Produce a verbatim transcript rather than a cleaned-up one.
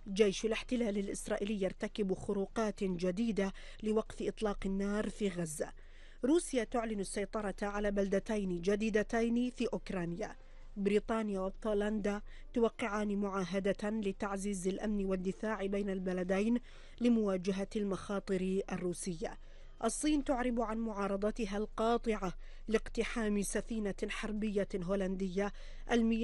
جيش الاحتلال الإسرائيلي يرتكب خروقات جديدة لوقف إطلاق النار في غزة. روسيا تعلن السيطرة على بلدتين جديدتين في أوكرانيا. بريطانيا وبولندا توقعان معاهدة لتعزيز الأمن والدفاع بين البلدين لمواجهة المخاطر الروسية. الصين تعرب عن معارضتها القاطعة لاقتحام سفينة حربية هولندية المياه